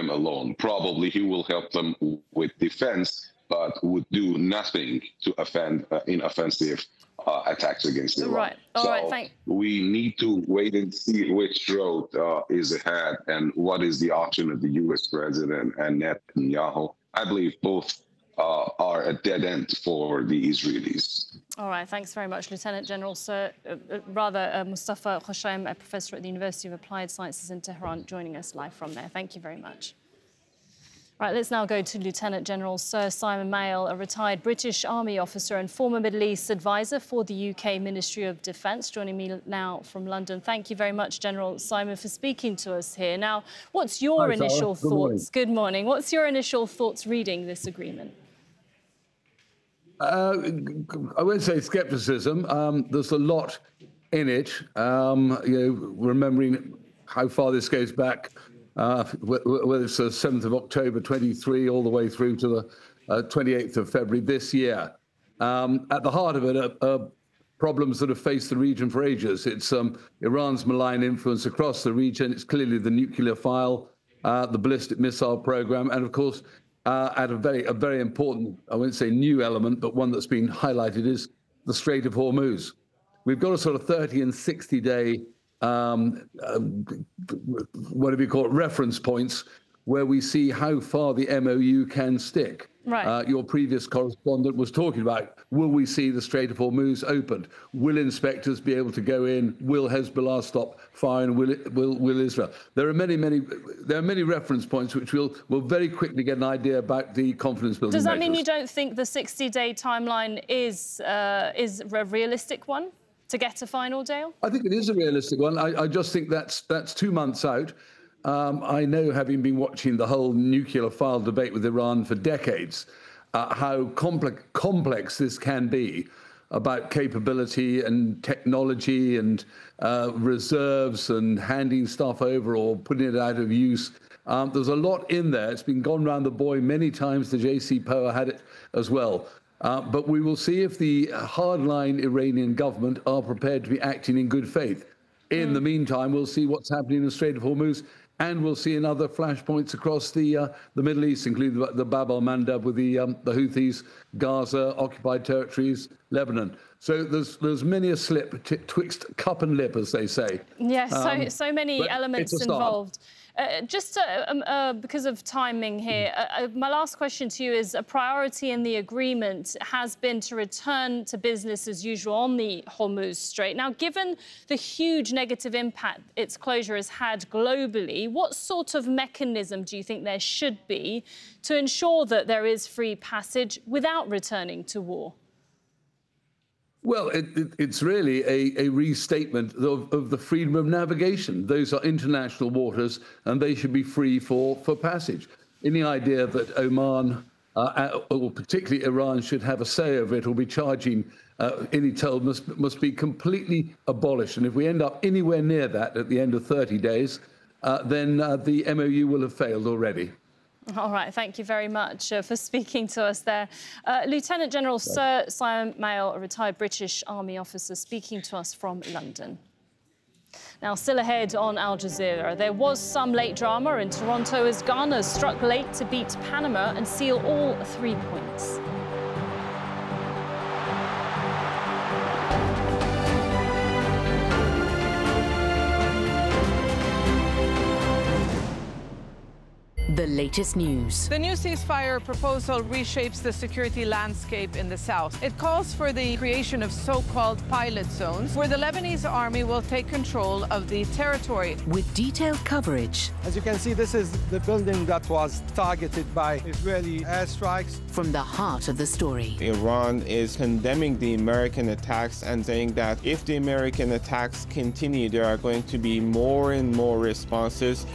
them alone. Probably he will help them with defense, but would do nothing to in offensive attacks against Iran. Right. All right. We need to wait and see which road is ahead and what is the option of the U.S. president and Netanyahu. I believe both are a dead end for the Israelis. All right, thanks very much, Lieutenant General Mustafa Hoshaim, a professor at the University of Applied Sciences in Tehran, joining us live from there. Thank you very much. Right, let's now go to Lieutenant General Sir Simon Mail, a retired British Army officer and former Middle East advisor for the UK Ministry of Defence, joining me now from London. Thank you very much, General Simon, for speaking to us here. Now, what's your initial thoughts? Good morning. What's your initial thoughts reading this agreement? I won't say scepticism. There's a lot in it. Remembering how far this goes back, whether it's the 7th of October 23 all the way through to the 28th of February this year. At the heart of it are problems that have faced the region for ages. It's Iran's malign influence across the region. It's clearly the nuclear file, the ballistic missile program, and of course, at a very important, I won't say new element, but one that's been highlighted is the Strait of Hormuz. We've got a sort of 30 and 60 day, whatever you call it, reference points where we see how far the MOU can stick. Right. Your previous correspondent was talking about, will we see the Strait of Hormuz opened? Will inspectors be able to go in? Will Hezbollah stop firing? Will Israel? There are many reference points which we'll very quickly get an idea about the confidence building. Does that mean measures. you don't think the 60-day timeline is a realistic one to get a final deal? I think it is a realistic one. I just think that's 2 months out. I know, having been watching the whole nuclear file debate with Iran for decades, how complex this can be about capability and technology and reserves and handing stuff over or putting it out of use. There's a lot in there. It's been gone round the buoy many times. The JCPOA had it as well. But we will see if the hardline Iranian government are prepared to be acting in good faith. In the meantime, we'll see what's happening in the Strait of Hormuz, and we'll see in other flashpoints across the Middle East, including the Bab al-Mandab with the Houthis, Gaza, occupied territories, Lebanon. So there's many a slip twixt cup and lip, as they say. Yes, so many elements involved. Just because of timing here, my last question to you is, a priority in the agreement has been to return to business as usual on the Hormuz Strait. Now, given the huge negative impact its closure has had globally, what sort of mechanism do you think there should be to ensure that there is free passage without returning to war? Well, it's really a restatement of the freedom of navigation. Those are international waters, and they should be free for passage. Any idea that Oman, or particularly Iran, should have a say over it or be charging any toll must be completely abolished. And if we end up anywhere near that at the end of 30 days, then the MOU will have failed already. All right, thank you very much for speaking to us there. Lieutenant General Sir Simon Mail, a retired British Army officer, speaking to us from London. Now, still ahead on Al Jazeera, there was some late drama in Toronto as Ghana struck late to beat Panama and seal all 3 points. The latest news. The new ceasefire proposal reshapes the security landscape in the south. It calls for the creation of so-called pilot zones, where the Lebanese army will take control of the territory. With detailed coverage. As you can see, this is the building that was targeted by Israeli airstrikes. From the heart of the story. Iran is condemning the American attacks and saying that if the American attacks continue, there are going to be more and more responses.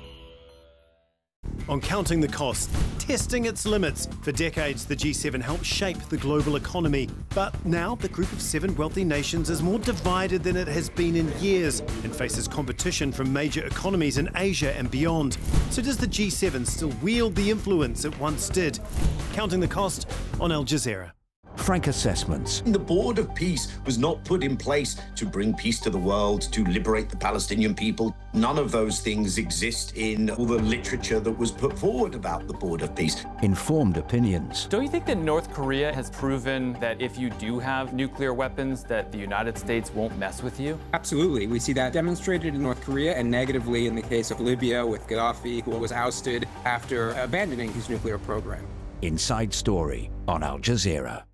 On counting the cost, testing its limits. For decades, the G7 helped shape the global economy. But now the group of 7 wealthy nations is more divided than it has been in years and faces competition from major economies in Asia and beyond. So does the G7 still wield the influence it once did? Counting the cost on Al Jazeera. frank assessments. The Board of Peace was not put in place to bring peace to the world, to liberate the Palestinian people. None of those things exist in all the literature that was put forward about the Board of Peace. Informed opinions. Don't you think that North Korea has proven that if you do have nuclear weapons, that the United States won't mess with you? Absolutely. We see that demonstrated in North Korea and negatively in the case of Libya with Gaddafi, who was ousted after abandoning his nuclear program. Inside Story on Al Jazeera.